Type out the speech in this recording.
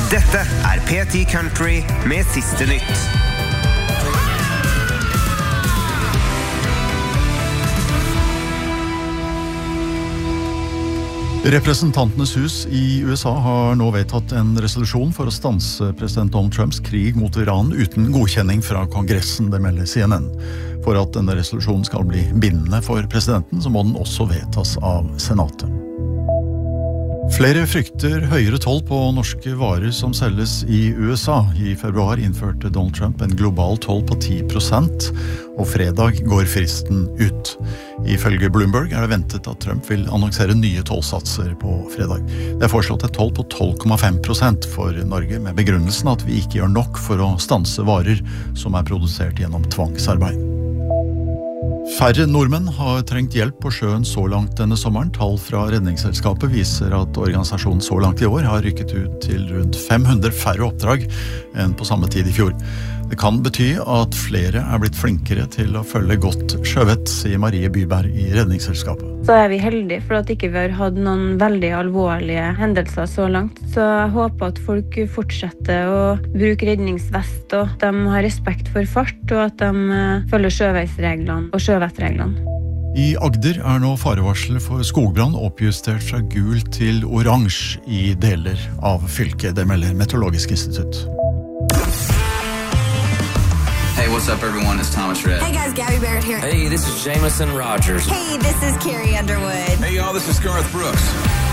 Dette P10 Country med siste nytt. Representantenes hus i USA har nå vedtatt en resolusjon for å stanse president Donald Trumps krig mot Iran uten godkjenning fra Kongressen, det melder CNN. For at denne resolusjonen skal bli bindende for presidenten, så må den også vedtas av Senatet. Flere frykter høyere toll på norske varer som selges i USA. I februar innførte Donald Trump en global toll på 10%, og fredag går fristen ut. Ifølge Bloomberg det ventet at Trump vil annonsere nye tollsatser på fredag. Det foreslått et toll på 12,5% for Norge, med begrunnelsen at vi ikke gjør nok for å stanse varer som produsert gjennom tvangsarbeid. Færre nordmenn har trengt hjelp på sjøen så langt denne sommeren. Tall fra Redningsselskapet viser at organisasjonen så langt i år har rykket ut til rundt 500 færre oppdrag enn på samme tid i fjor. Det kan bety at flere blitt flinkere til å følge godt sjøvett, sier Marie Byberg i Redningsselskapet. Så vi heldige for at ikke vi har hatt noen veldig alvorlige hendelser så langt. Så jeg håper at folk fortsetter å bruke redningsvest, og at de har respekt for fart, og at de følger sjøveisreglene og sjøvettreglene. I Agder nå farevarselet for skogbrann oppjustert fra gul til oransje i deler av fylket, det melder Meteorologisk institutt. Hey, what's up, everyone? It's Thomas Rhett. Hey, guys, Gabby Barrett here. Hey, this is Jameson Rogers. Hey, this is Carrie Underwood. Hey, y'all, this is Garth Brooks.